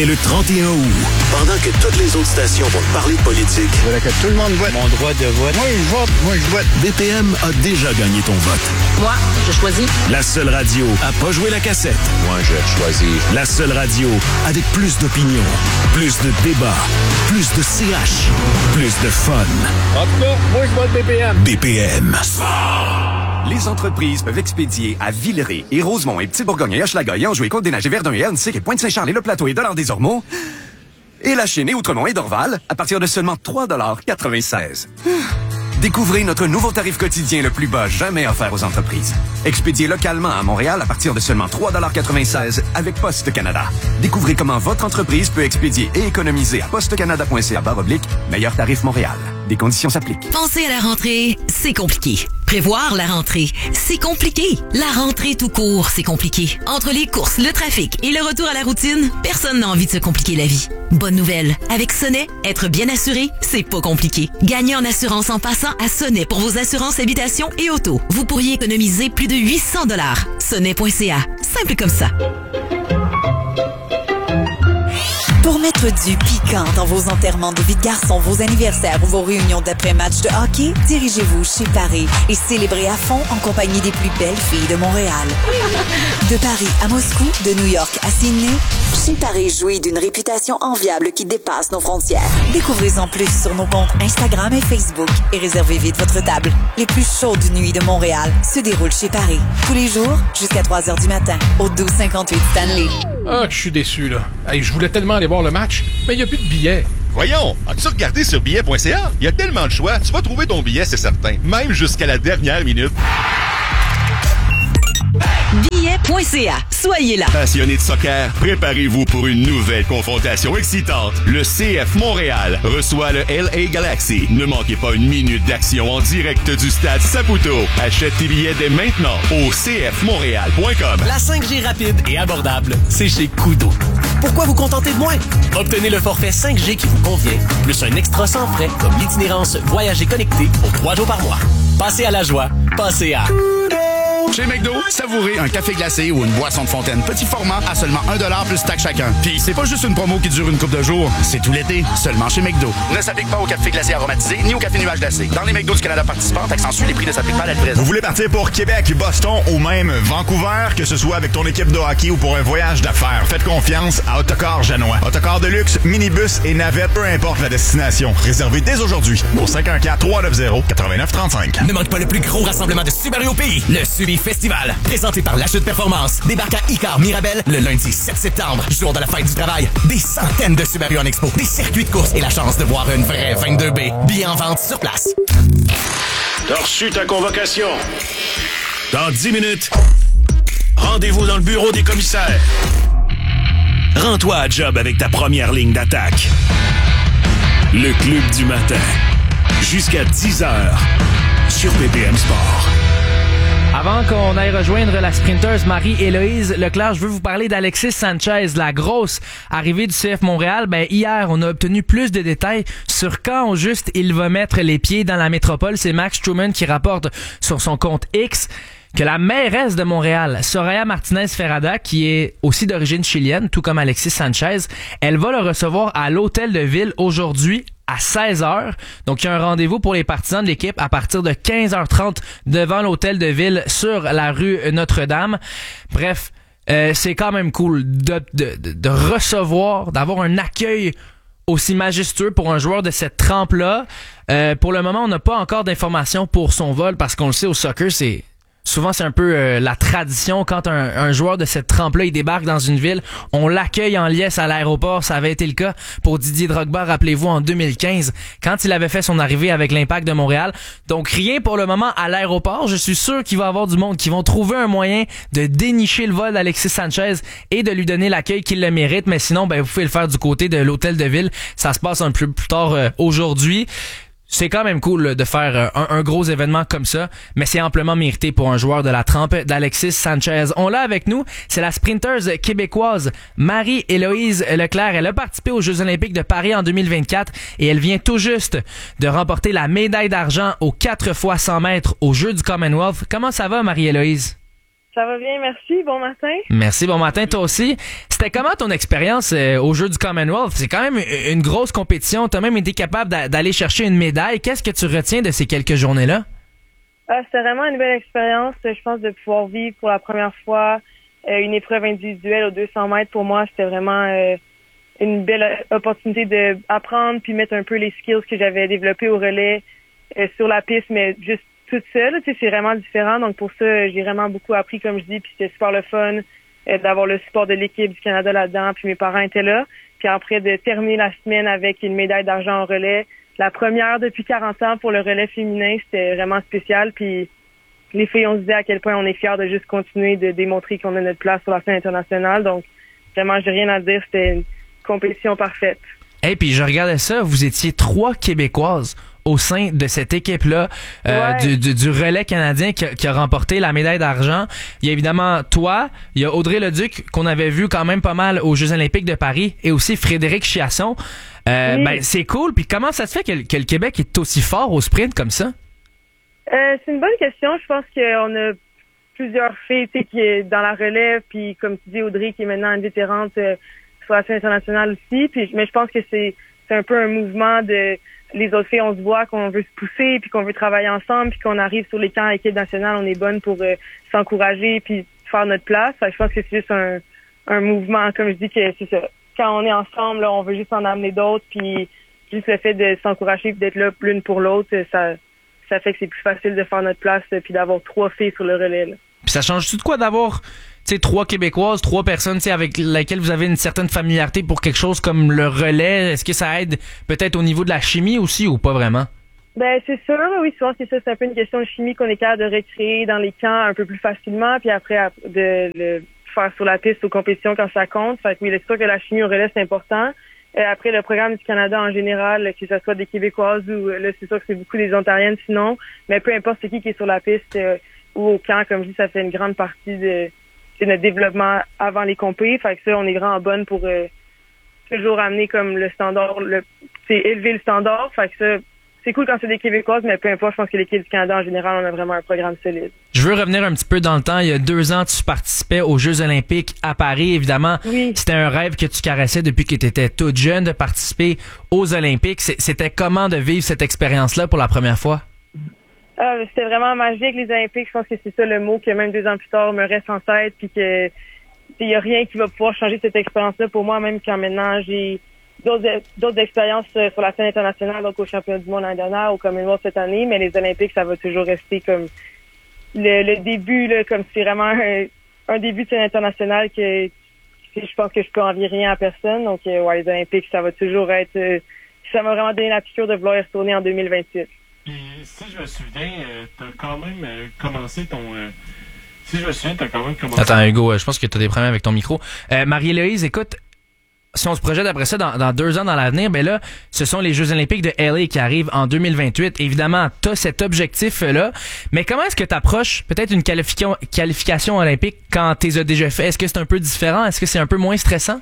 Dès le 31 août, pendant que toutes les autres stations vont parler de politique, je voudrais que tout le monde vote. Mon droit de vote. Moi, je vote. BPM a déjà gagné ton vote. Moi, je choisis. La seule radio à pas jouer la cassette. Moi, je choisis. La seule radio avec plus d'opinion, plus de débats, plus de CH, plus de fun. En tout cas, moi, je vote BPM. BPM. Les entreprises peuvent expédier à Villeray et Rosemont et Petit-Bourgogne et Hochelaga et Anjou et Côte-des-Neiges et Verdun et Annecy et Pointe-Saint-Charles et Le Plateau et Dollard-des-Ormeaux et La Chine et Outremont et Dorval à partir de seulement 3,96 $. Découvrez notre nouveau tarif quotidien le plus bas jamais offert aux entreprises. Expédié localement à Montréal à partir de seulement 3,96 $ avec Poste Canada. Découvrez comment votre entreprise peut expédier et économiser à postecanada.ca/meilleur tarif Montréal. Des conditions s'appliquent. Penser à la rentrée, c'est compliqué. Prévoir la rentrée, c'est compliqué. La rentrée tout court, c'est compliqué. Entre les courses, le trafic et le retour à la routine, personne n'a envie de se compliquer la vie. Bonne nouvelle, avec Sonnet, être bien assuré, c'est pas compliqué. Gagnez en assurance en passant à Sonnet pour vos assurances habitation et auto. Vous pourriez économiser plus de 800 $. Sonnet.ca, simple comme ça. Pour mettre du piquant dans vos enterrements de vie de garçon, vos anniversaires ou vos réunions d'après-match de hockey, dirigez-vous chez Paris et célébrez à fond en compagnie des plus belles filles de Montréal. De Paris à Moscou, de New York à Sydney, chez Paris jouit d'une réputation enviable qui dépasse nos frontières. Découvrez-en plus sur nos comptes Instagram et Facebook et réservez vite votre table. Les plus chaudes nuits de Montréal se déroulent chez Paris. Tous les jours, jusqu'à 3h du matin, au 1258 Stanley. Ah, je suis déçu, là. Hey, je voulais tellement aller voir le match, mais il n'y a plus de billets. Voyons, as-tu regardé sur billet.ca? Il y a tellement de choix, tu vas trouver ton billet, c'est certain. Même jusqu'à la dernière minute. Billet.ca. Soyez là. Passionnés de soccer, préparez-vous pour une nouvelle confrontation excitante. Le CF Montréal reçoit le LA Galaxy. Ne manquez pas une minute d'action en direct du stade Saputo. Achète tes billets dès maintenant au cfmontréal.com. La 5G rapide et abordable, c'est chez Koodo. Pourquoi vous contenter de moins? Obtenez le forfait 5G qui vous convient, plus un extra sans frais comme l'itinérance Voyager connecté pour 3 jours par mois. Passez à la joie, passez à... Chez McDo, savourez un café glacé ou une boisson de fontaine petit format à seulement 1$ plus taxe chacun. Puis c'est pas juste une promo qui dure une couple de jours, c'est tout l'été, seulement chez McDo. Ne s'applique pas au café glacé aromatisé ni au café nuage glacé. Dans les McDo du Canada participants, taxe ensuite, les prix ne s'appliquent pas à la livraison. Vous voulez partir pour Québec, Boston ou même Vancouver, que ce soit avec ton équipe de hockey ou pour un voyage d'affaires, faites confiance à Autocar Janois. Autocar de luxe, minibus et navette, peu importe la destination. Réservez dès aujourd'hui au 514-390-8935. Ne manque pas le plus gros rassemblement de Subaru au pays, le Subi Festival. Présenté par l'achat de performance. Débarque à Icar Mirabel le lundi 7 septembre, jour de la fête du travail. Des centaines de Subaru en expo, des circuits de course et la chance de voir une vraie 22B. Billets en vente sur place. T'as reçu ta convocation. Dans 10 minutes, rendez-vous dans le bureau des commissaires. Rends-toi à job avec ta première ligne d'attaque. Le Club du matin. Jusqu'à 10h sur BPM Sport. Avant qu'on aille rejoindre la sprinteuse Marie-Héloïse Leclerc, je veux vous parler d'Alexis Sanchez, la grosse arrivée du CF Montréal. Hier, on a obtenu plus de détails sur quand au juste il va mettre les pieds dans la métropole. C'est Max Truman qui rapporte sur son compte X que la mairesse de Montréal, Soraya Martinez-Ferrada, qui est aussi d'origine chilienne, tout comme Alexis Sanchez, elle va le recevoir à l'hôtel de ville aujourd'hui à 16h. Donc, il y a un rendez-vous pour les partisans de l'équipe à partir de 15h30 devant l'hôtel de ville sur la rue Notre-Dame. Bref, c'est quand même cool de recevoir, d'avoir un accueil aussi majestueux pour un joueur de cette trempe-là. Pour le moment, on n'a pas encore d'informations pour son vol parce qu'on le sait, au soccer, souvent, c'est un peu la tradition. Quand un joueur de cette trempe-là, il débarque dans une ville, on l'accueille en liesse à l'aéroport. Ça avait été le cas pour Didier Drogba, rappelez-vous, en 2015, quand il avait fait son arrivée avec l'Impact de Montréal. Donc, rien pour le moment à l'aéroport. Je suis sûr qu'il va y avoir du monde qui vont trouver un moyen de dénicher le vol d'Alexis Sanchez et de lui donner l'accueil qu'il le mérite. Mais sinon, vous pouvez le faire du côté de l'hôtel de ville. Ça se passe un peu plus tard aujourd'hui. C'est quand même cool de faire un gros événement comme ça, mais c'est amplement mérité pour un joueur de la trempe d'Alexis Sanchez. On l'a avec nous, c'est la sprinteuse québécoise Marie-Héloïse Leclerc. Elle a participé aux Jeux olympiques de Paris en 2024 et elle vient tout juste de remporter la médaille d'argent aux 4 x 100 mètres aux Jeux du Commonwealth. Comment ça va, Marie-Héloïse? Ça va bien, merci. Bon matin. Merci, bon matin, toi aussi. C'était comment ton expérience aux Jeux du Commonwealth? C'est quand même une grosse compétition. Tu as même été capable d'aller chercher une médaille. Qu'est-ce que tu retiens de ces quelques journées-là? C'était vraiment une belle expérience. Je pense de pouvoir vivre pour la première fois une épreuve individuelle aux 200 mètres. Pour moi, c'était vraiment une belle opportunité d'apprendre puis mettre un peu les skills que j'avais développés au relais sur la piste, mais juste toute seule, tu sais, c'est vraiment différent. Donc pour ça, j'ai vraiment beaucoup appris, comme je dis, puis c'était super le fun d'avoir le support de l'équipe du Canada là-dedans, puis mes parents étaient là. Puis après de terminer la semaine avec une médaille d'argent en relais, la première depuis 40 ans pour le relais féminin, c'était vraiment spécial. Puis les filles, on se disait à quel point on est fiers de juste continuer de démontrer qu'on a notre place sur la scène internationale. Donc vraiment, j'ai rien à dire, c'était une compétition parfaite. Et puis je regardais ça, vous étiez 3 Québécoises au sein de cette équipe-là du relais canadien qui a remporté la médaille d'argent. Il y a évidemment toi, il y a Audrey Leduc qu'on avait vu quand même pas mal aux Jeux olympiques de Paris et aussi Frédéric Chiasson. Ben, c'est cool. Puis comment ça se fait que le Québec est aussi fort au sprint comme ça? C'est une bonne question. Je pense qu'on a plusieurs filles qui est dans la relève, puis comme tu dis, Audrey qui est maintenant une vétérante sur la scène internationale aussi. Mais je pense que c'est un peu un mouvement de les autres filles, on se voit qu'on veut se pousser, puis qu'on veut travailler ensemble, puis qu'on arrive sur les camps à l'équipe nationale, on est bonne pour s'encourager puis faire notre place. Je pense que c'est juste un mouvement, comme je dis, que c'est ça. Quand on est ensemble, là, on veut juste en amener d'autres, puis juste le fait de s'encourager et d'être là l'une pour l'autre, ça fait que c'est plus facile de faire notre place puis d'avoir 3 filles sur le relais. Là. Puis ça change-tu de quoi d'avoir 3 Québécoises, 3 personnes avec lesquelles vous avez une certaine familiarité pour quelque chose comme le relais? Est-ce que ça aide peut-être au niveau de la chimie aussi ou pas vraiment? Ben c'est sûr, oui, souvent c'est ça, c'est un peu une question de chimie qu'on est capable de recréer dans les camps un peu plus facilement, puis après de le faire sur la piste aux compétitions quand ça compte. Fait que oui, c'est sûr que la chimie au relais c'est important. Après le programme du Canada en général, que ce soit des Québécoises ou là c'est sûr que c'est beaucoup des Ontariennes sinon, mais peu importe c'est qui est sur la piste ou au camp, comme je dis, ça fait une grande partie de notre développement avant les compés. Fait que ça, on est vraiment bonne pour toujours amener comme le standard, élever le standard. Fait que ça, c'est cool quand c'est des Québécoises, mais peu importe, je pense que l'équipe du Canada en général, on a vraiment un programme solide. Je veux revenir un petit peu dans le temps. Il y a 2 ans, tu participais aux Jeux olympiques à Paris. Évidemment, C'était un rêve que tu caressais depuis que tu étais toute jeune de participer aux Olympiques. C'était comment de vivre cette expérience-là pour la première fois? C'était vraiment magique, les Olympiques. Je pense que c'est ça le mot que même 2 ans plus tard me reste en tête, puis que il y a rien qui va pouvoir changer cette expérience-là pour moi, même quand maintenant j'ai d'autres expériences sur la scène internationale, donc au championnat du monde l'année dernière, au Commonwealth cette année, mais les Olympiques, ça va toujours rester comme le début, là, comme c'est vraiment un début de scène internationale que je pense que je peux envier rien à personne. Donc les Olympiques, ça va toujours être ça m'a vraiment donné la piqûre de vouloir y retourner en 2028. Puis, si je me souviens, t'as quand même commencé ton... Si je me souviens, t'as quand même commencé... Attends, Hugo, je pense que t'as des problèmes avec ton micro. Marie-Héloïse, écoute, si on se projette après ça dans 2 ans dans l'avenir, ben là, ce sont les Jeux olympiques de LA qui arrivent en 2028. Évidemment, t'as cet objectif-là, mais comment est-ce que t'approches peut-être une qualification olympique quand t'es déjà fait? Est-ce que c'est un peu différent? Est-ce que c'est un peu moins stressant?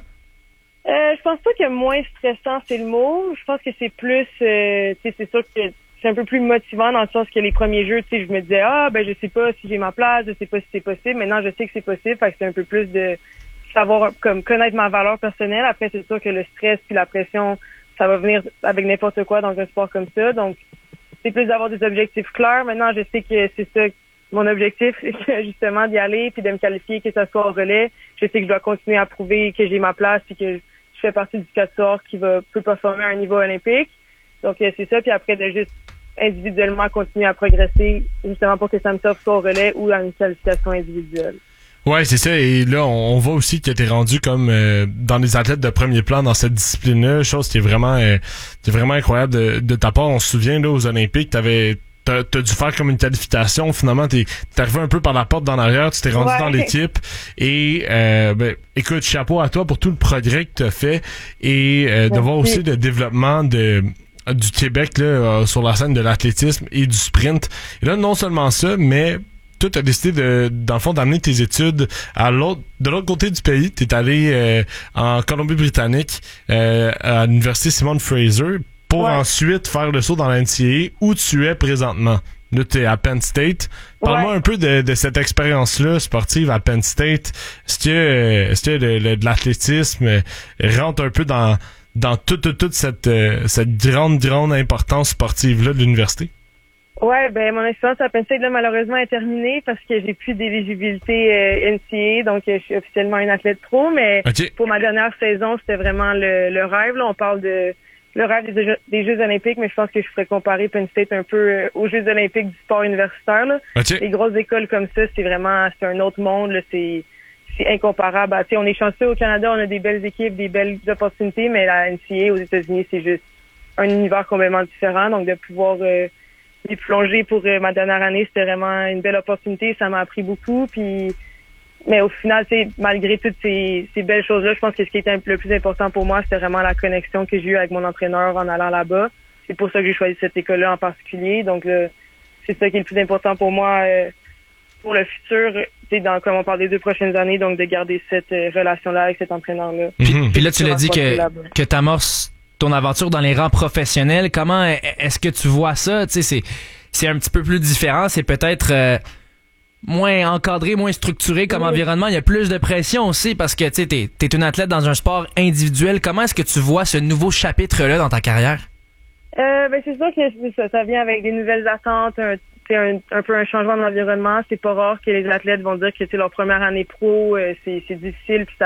Je pense pas que moins stressant, c'est le mot. Je pense que c'est plus... c'est sûr que c'est un peu plus motivant dans le sens que les premiers jeux, je me disais, je sais pas si j'ai ma place, je sais pas si c'est possible. Maintenant, je sais que c'est possible, fait que c'est un peu plus de savoir, comme, connaître ma valeur personnelle. Après, c'est sûr que le stress puis la pression, ça va venir avec n'importe quoi dans un sport comme ça. Donc, c'est plus d'avoir des objectifs clairs. Maintenant, je sais que c'est ça, mon objectif, c'est justement d'y aller puis de me qualifier, que ça soit au relais. Je sais que je dois continuer à prouver que j'ai ma place puis que je fais partie du quatuor qui peut performer à un niveau olympique. Donc, c'est ça. Puis après, de juste individuellement continuer à progresser justement pour que ça me serve soit au relais ou à une qualification individuelle. Ouais, c'est ça. Et là, on voit aussi que t'es rendu comme dans les athlètes de premier plan dans cette discipline-là, chose qui est vraiment incroyable de ta part. On se souvient là aux Olympiques, t'as dû faire comme une qualification. Finalement, t'es arrivé un peu par la porte d'en arrière, tu t'es rendu dans l'équipe. Et écoute, chapeau à toi pour tout le progrès que t'as fait et de voir aussi le développement du Québec là sur la scène de l'athlétisme et du sprint. Et là, non seulement ça, mais toi, tu as décidé dans le fond d'amener tes études de l'autre côté du pays. Tu es allé en Colombie-Britannique à l'université Simon Fraser pour ensuite faire le saut dans la NCAA où tu es présentement. Là, t'es à Penn State. Parle-moi un peu de cette expérience-là sportive à Penn State. Est-ce que de l'athlétisme rentre un peu dans toute cette grande importance sportive-là de l'université? Ouais, ben mon expérience à Penn State là, malheureusement est terminée parce que j'ai plus d'éligibilité NCAA, donc je suis officiellement une athlète pro, mais pour ma dernière saison, c'était vraiment le rêve. Là, on parle de le rêve des Jeux olympiques, mais je pense que je ferais comparer Penn State un peu aux Jeux olympiques du sport universitaire. Là. Les grosses écoles comme ça, c'est un autre monde. Là, c'est incomparable. On est chanceux au Canada, on a des belles équipes, des belles opportunités, mais la NCAA aux États-Unis, c'est juste un univers complètement différent. Donc de pouvoir y plonger pour ma dernière année, c'était vraiment une belle opportunité. Ça m'a appris beaucoup. Mais au final, malgré toutes ces belles choses-là, je pense que ce qui était le plus important pour moi, c'était vraiment la connexion que j'ai eue avec mon entraîneur en allant là-bas. C'est pour ça que j'ai choisi cette école-là en particulier. Donc, c'est ça qui est le plus important pour moi pour le futur, comme on parle des 2 prochaines années, donc de garder cette relation-là avec cet entraîneur-là. Puis là, tu l'as dit que t'amorces ton aventure dans les rangs professionnels. Comment est-ce que tu vois ça? Tu sais, c'est un petit peu plus différent. C'est peut-être moins encadré, moins structuré comme environnement. Il y a plus de pression aussi parce que tu sais, t'es une athlète dans un sport individuel. Comment est-ce que tu vois ce nouveau chapitre-là dans ta carrière? Ben c'est sûr que ça vient avec des nouvelles attentes, un peu un changement d'environnement. C'est pas rare que les athlètes vont dire que c'est leur première année pro, c'est difficile, puis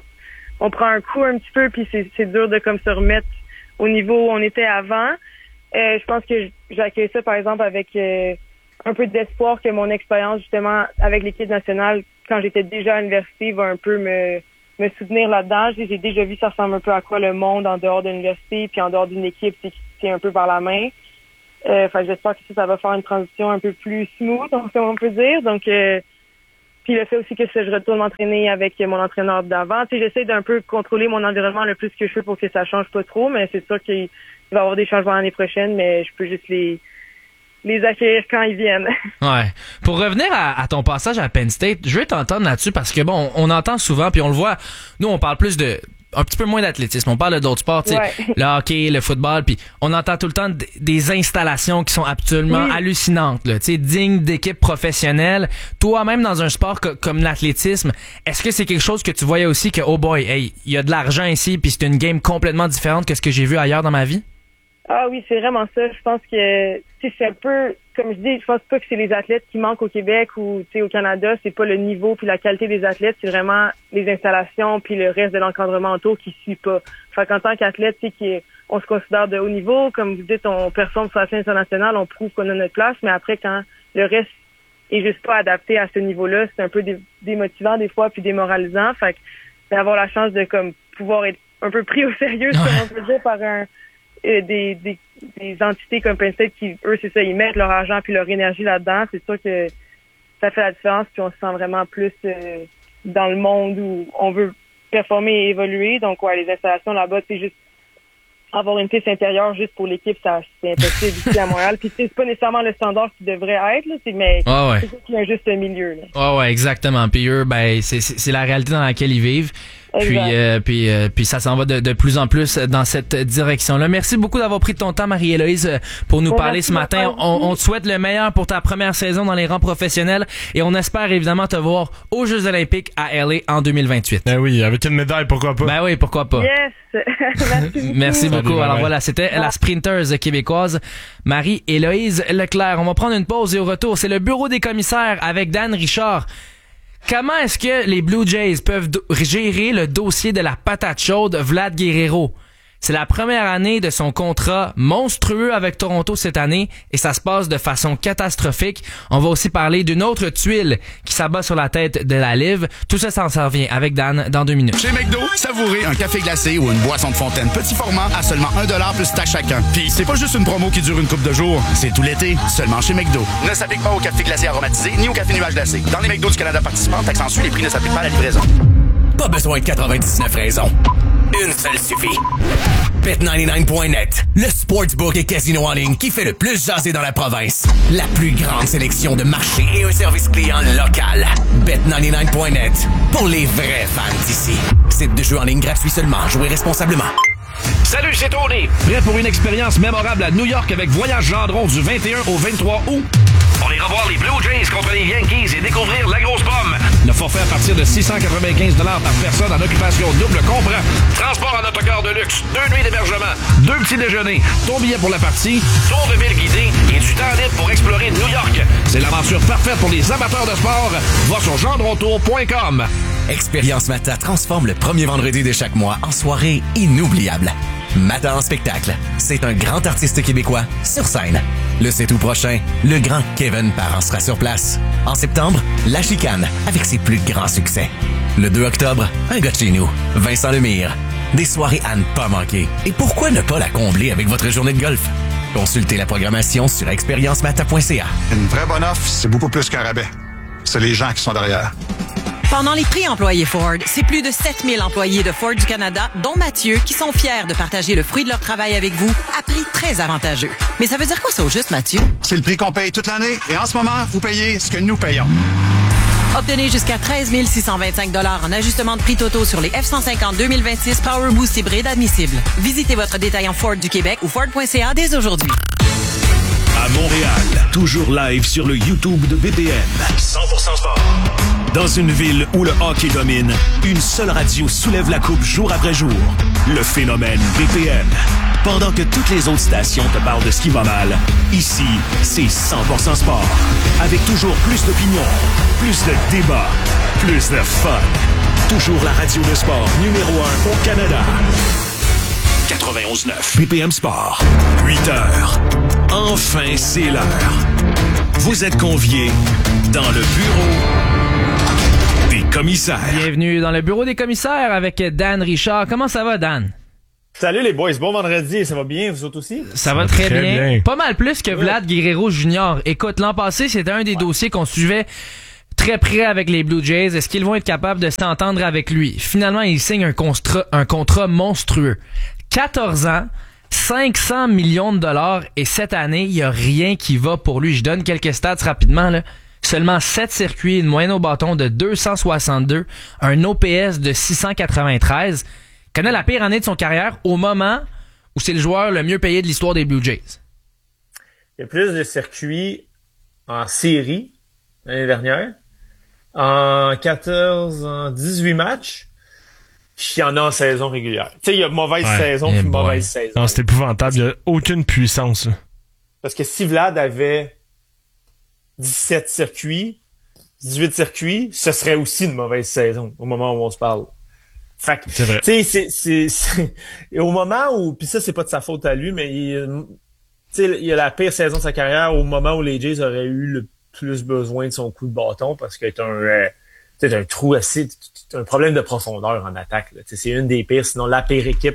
on prend un coup un petit peu, puis c'est dur de comme se remettre au niveau où on était avant. Je pense que j'accueille ça par exemple avec un peu d'espoir que mon expérience justement avec l'équipe nationale quand j'étais déjà à l'université va un peu me soutenir là-dedans. J'ai déjà vu ça ressemble un peu à quoi le monde en dehors de l'université puis en dehors d'une équipe c'est qui tient un peu par la main. J'espère que ça va faire une transition un peu plus smooth, on peut dire. Donc puis le fait aussi que je retourne m'entraîner avec mon entraîneur d'avant. Tu sais, j'essaie d'un peu contrôler mon environnement le plus que je peux pour que ça change pas trop, mais c'est sûr qu'il va y avoir des changements l'année prochaine, mais je peux juste les accueillir quand ils viennent. Ouais. Pour revenir à ton passage à Penn State, je veux t'entendre là-dessus parce que bon, on entend souvent puis on le voit, nous on parle plus un petit peu moins d'athlétisme, on parle d'autres sports, tu sais, le hockey, le football, puis on entend tout le temps des installations qui sont absolument hallucinantes, là, tu sais, dignes d'équipes professionnelles. Toi-même dans un sport comme l'athlétisme, est-ce que c'est quelque chose que tu voyais aussi que oh boy, hey, il y a de l'argent ici puis c'est une game complètement différente que ce que j'ai vu ailleurs dans ma vie? Ah oui, c'est vraiment ça. Je pense que c'est un peu, comme je dis, je pense pas que c'est les athlètes qui manquent au Québec ou au Canada. C'est pas le niveau puis la qualité des athlètes, c'est vraiment les installations puis le reste de l'encadrement autour qui suit pas. Fait qu'en tant qu'athlète, on se considère de haut niveau. Comme vous dites, on performe sur la scène internationale, on prouve qu'on a notre place. Mais après, quand le reste est juste pas adapté à ce niveau-là, c'est un peu démotivant des fois puis démoralisant. Fait que d'avoir la chance de comme pouvoir être un peu pris au sérieux, comme on peut dire, par des entités comme Penn State qui, eux, c'est ça, ils mettent leur argent puis leur énergie là-dedans. C'est sûr que ça fait la différence puis on se sent vraiment plus dans le monde où on veut performer et évoluer. Donc, ouais, les installations là-bas, c'est juste avoir une piste intérieure juste pour l'équipe, ça c'est impossible ici à Montréal. Puis c'est pas nécessairement le standard qui devrait être, là, mais c'est sûr qu'il y a juste un milieu. Là. Ouais, exactement. Puis eux, ben c'est la réalité dans laquelle ils vivent. Puis ça s'en va de plus en plus dans cette direction-là. Merci beaucoup d'avoir pris ton temps, Marie-Héloïse, pour nous parler ce matin. On te souhaite le meilleur pour ta première saison dans les rangs professionnels et on espère évidemment te voir aux Jeux olympiques à LA en 2028. Ben oui, avec une médaille, pourquoi pas? Ben oui, pourquoi pas? Yes! Merci beaucoup. Alors voilà, c'était la sprinteuse québécoise Marie-Héloïse Leclerc. On va prendre une pause et au retour, c'est le bureau des commissaires avec Dan Richard. Comment est-ce que les Blue Jays peuvent gérer le dossier de la patate chaude Vlad Guerrero? C'est la première année de son contrat monstrueux avec Toronto cette année et ça se passe de façon catastrophique. On va aussi parler d'une autre tuile qui s'abat sur la tête de la Live. Tout ça s'en revient avec Dan dans 2 minutes. Chez McDo, savourez un café glacé ou une boisson de fontaine petit format à seulement 1$ plus taxe chacun. Puis c'est pas juste une promo qui dure une couple de jours, c'est tout l'été, seulement chez McDo. Ne s'applique pas au café glacé aromatisé ni au café nuage glacé. Dans les McDo du Canada participants, taxe en Suisse, les prix ne s'appliquent pas à la livraison. Pas besoin de 99 raisons. Une seule suffit. Bet99.net, le sportsbook et casino en ligne qui fait le plus jaser dans la province. La plus grande sélection de marchés et un service client local. Bet99.net, pour les vrais fans d'ici. Site de jeu en ligne gratuit seulement. Jouez responsablement. Salut, c'est Tony. Prêt pour une expérience mémorable à New York avec Voyage Gendron du 21 au 23 août? On ira voir les Blue Jays contre les Yankees et découvrir la grosse pomme. Le forfait à partir de 695 $ par personne en occupation double comprend transport en autocar de luxe, 2 nuits d'hébergement, 2 petits déjeuners, ton billet pour la partie, tour de ville guidé et du temps libre pour explorer New York. C'est l'aventure parfaite pour les amateurs de sport. Va sur gendrontour.com. Expérience Mata transforme le premier vendredi de chaque mois en soirée inoubliable. Mata en spectacle, c'est un grand artiste québécois sur scène. Le 7 août prochain, le grand Kevin Parent sera sur place. En septembre, La Chicane avec ses plus grands succès. Le 2 octobre, un gars de chez nous, Vincent Lemire. Des soirées à ne pas manquer. Et pourquoi ne pas la combler avec votre journée de golf? Consultez la programmation sur expériencemata.ca. Une vraie bonne offre, c'est beaucoup plus qu'un rabais. C'est les gens qui sont derrière. Pendant les prix employés Ford, c'est plus de 7000 employés de Ford du Canada, dont Mathieu, qui sont fiers de partager le fruit de leur travail avec vous à prix très avantageux. Mais ça veut dire quoi ça au juste, Mathieu? C'est le prix qu'on paye toute l'année et en ce moment, vous payez ce que nous payons. Obtenez jusqu'à 13 625 $ en ajustement de prix totaux sur les F-150 2026 Power Boost hybride admissibles. Visitez votre détaillant Ford du Québec ou Ford.ca dès aujourd'hui. À Montréal, toujours live sur le YouTube de BPM. 100% sport. Dans une ville où le hockey domine, une seule radio soulève la coupe jour après jour. Le phénomène BPM. Pendant que toutes les autres stations te parlent de ce qui va mal, ici, c'est 100% sport. Avec toujours plus d'opinions, plus de débats, plus de fun. Toujours la radio de sport numéro 1 au Canada. 91.9 BPM Sport. 8 heures. Enfin, c'est l'heure. Vous êtes conviés dans le bureau des commissaires. Bienvenue dans le bureau des commissaires avec Dan Richard. Comment ça va, Dan? Salut les boys, bon vendredi, ça va bien, vous autres aussi? Ça va très bien. Pas mal plus que Vlad Guerrero Jr. Écoute, l'an passé, c'était un des dossiers qu'on suivait très près avec les Blue Jays. Est-ce qu'ils vont être capables de s'entendre avec lui? Finalement, il signe un contrat monstrueux. 14 ans, 500 millions de $ et cette année, il n'y a rien qui va pour lui. Je donne quelques stats rapidement, là. Seulement 7 circuits, une moyenne au bâton de 262, un OPS de 693. Connaît la pire année de son carrière au moment où c'est le joueur le mieux payé de l'histoire des Blue Jays. Il y a plus de circuits en série l'année dernière. En 18 matchs. Qu'il y en a en saison régulière. Tu sais, il y a mauvaise saison puis mauvaise saison. Non, c'est épouvantable. Il n'y a aucune puissance. Là. Parce que si Vlad avait 17 circuits, 18 circuits, ce serait aussi une mauvaise saison au moment où on se parle. Fait que, c'est vrai. Tu sais, c'est et au moment où, puis ça, c'est pas de sa faute à lui, mais il a la pire saison de sa carrière au moment où les Jays auraient eu le plus besoin de son coup de bâton parce qu'il est un trou assez, un problème de profondeur en attaque. Là. C'est une des pires, sinon la pire équipe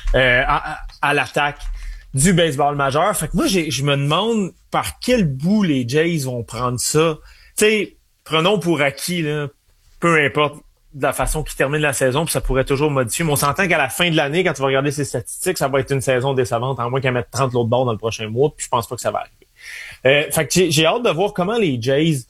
à l'attaque du baseball majeur. Fait que moi, je me demande par quel bout les Jays vont prendre ça. Tu sais, prenons pour acquis, là, peu importe de la façon qu'ils terminent la saison, puis ça pourrait toujours modifier. Mais on s'entend qu'à la fin de l'année, quand tu vas regarder ses statistiques, ça va être une saison décevante, à moins qu'elle mette 30 l'autre bord dans le prochain mois, puis je pense pas que ça va arriver. Fait que j'ai hâte de voir comment les Jays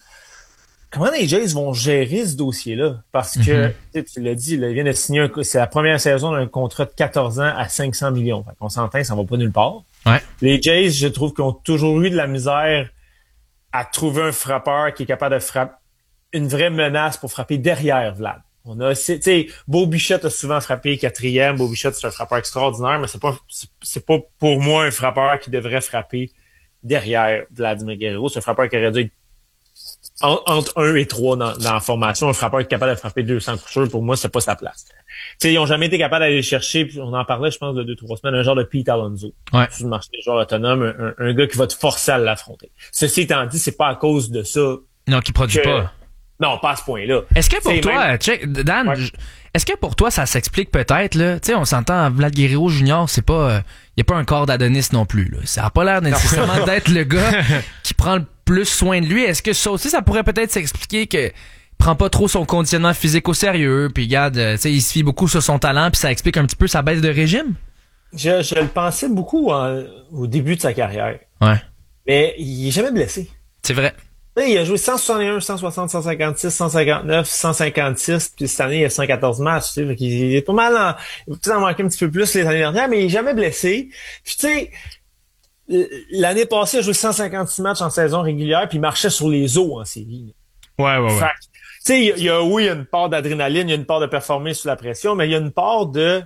vont gérer ce dossier-là. Parce que, tu l'as dit, là, ils viennent de signer c'est la première saison d'un contrat de 14 ans à 500 millions. Fait qu'on s'entend, ça va pas nulle part. Ouais. Les Jays, je trouve qu'ils ont toujours eu de la misère à trouver un frappeur qui est capable de frapper une vraie menace pour frapper derrière Vlad. On a, tu sais, Beau Bichette a souvent frappé 4e. Beau Bichette, c'est un frappeur extraordinaire, mais c'est pas pour moi un frappeur qui devrait frapper derrière Vladimir Guerrero. C'est un frappeur qui aurait dû être entre 1 et 3 dans la formation. Un frappeur qui est capable de frapper 200 coups sûrs, pour moi, c'est pas sa place. Tu sais, ils ont jamais été capables d'aller chercher, puis on en parlait, je pense, de 2-3 semaines, un genre de Pete Alonso. Ouais. Sur le marché des joueurs autonomes, un gars qui va te forcer à l'affronter. Ceci étant dit, c'est pas à cause de ça. Non, qui produit pas. Non, pas à ce point-là. Est-ce que pour toi, Dan, est-ce que pour toi, ça s'explique peut-être, là? Tu sais, on s'entend, Vlad Guerrero Jr., c'est pas, y a pas un corps d'Adonis non plus, là. Ça a pas l'air nécessairement d'être le gars qui prend le plus soin de lui. Est-ce que ça aussi, ça pourrait peut-être s'expliquer que prend pas trop son conditionnement physique au sérieux, puis regarde, tu sais, il se fie beaucoup sur son talent, puis ça explique un petit peu sa baisse de régime? Je le pensais beaucoup au début de sa carrière. Ouais. Mais il est jamais blessé. C'est vrai. Il a joué 161, 160, 156, 159, 156, puis cette année, il a 114 matchs. Tu sais, il est pas mal il peut en manquer un petit peu plus les années dernières, mais il est jamais blessé. Puis tu sais, l'année passée, il a joué 156 matchs en saison régulière, puis il marchait sur les os en série. Ouais. Tu sais, il y a une part d'adrénaline, il y a une part de performer sous la pression, mais il y a une part de...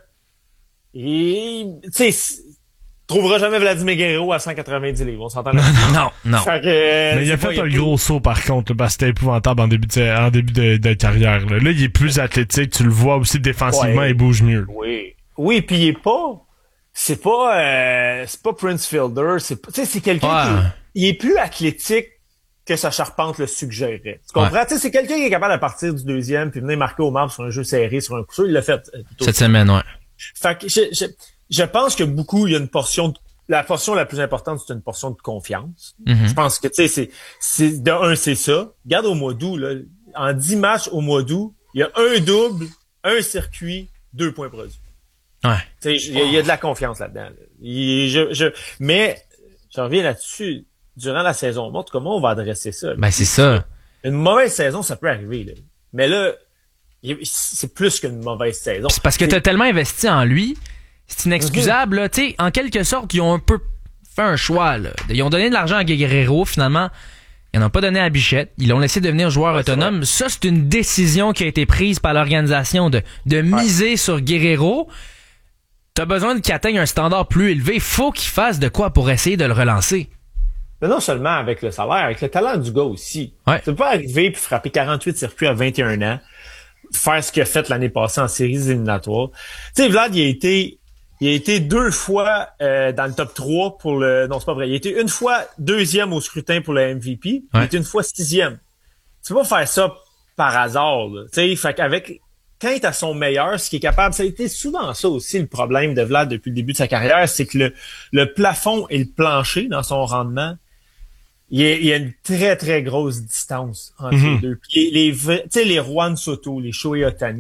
Tu sais, trouveras jamais Vladimir Guerrero à 190 livres, on s'entend là. Non. Mais il a fait un gros saut par contre, parce que c'était épouvantable en début de carrière. Là, il est plus athlétique, tu le vois aussi défensivement, il bouge mieux. Oui, puis il est pas... C'est pas Prince Fielder, c'est quelqu'un il est plus athlétique que sa charpente le suggérait. Tu comprends? Tu sais, c'est quelqu'un qui est capable de partir du deuxième puis venir marquer au marbre sur un jeu serré, sur un coup sûr. Il l'a fait cette semaine, ouais. Fait que je pense que beaucoup, il y a une portion la portion la plus importante, c'est une portion de confiance. Mm-hmm. Je pense que, tu sais, c'est ça. Regarde au mois d'août, là. En 10 matchs au mois d'août, il y a un double, un circuit, 2 points produits. Ouais. Tu sais, il y a de la confiance là-dedans. Là. Mais, je reviens là-dessus. Durant la saison, montre comment on va adresser ça. Ben, c'est ça. Une mauvaise saison, ça peut arriver, là. Mais là, c'est plus qu'une mauvaise saison. C'est parce que t'as tellement investi en lui, c'est inexcusable, là. Tu sais, en quelque sorte, ils ont un peu fait un choix, là. Ils ont donné de l'argent à Guerrero, finalement. Ils n'en ont pas donné à Bichette. Ils l'ont laissé devenir joueur autonome. Ça, c'est une décision qui a été prise par l'organisation de miser sur Guerrero. T'as besoin qu'il atteigne un standard plus élevé. Faut qu'il fasse de quoi pour essayer de le relancer. Mais non seulement avec le salaire, avec le talent du gars aussi. Ouais. Tu peux pas arriver puis frapper 48 circuits à 21 ans, faire ce qu'il a fait l'année passée en séries éliminatoires. Tu sais, Vlad, il a été 2 fois dans le top 3 pour le... Non, c'est pas vrai. Il a été une fois 2e au scrutin pour le MVP. Ouais. Il a été une fois 6e. Tu peux pas faire ça par hasard. Tu sais, fait qu'avec... Quand il est à son meilleur, ce qui est capable... Ça a été souvent ça aussi, le problème de Vlad depuis le début de sa carrière, c'est que le plafond et le plancher dans son rendement, il y a une très, très grosse distance entre les deux. Puis tu sais, les Juan Soto, les Shohei Ohtani,